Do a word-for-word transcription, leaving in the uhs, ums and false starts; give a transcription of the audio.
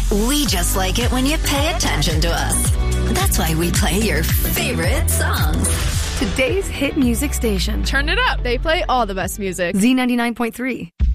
We just like it when you pay attention to us. That's why we play your favorite songs. Today's hit music station. Turn it up. They play all the best music. Z ninety-nine point three.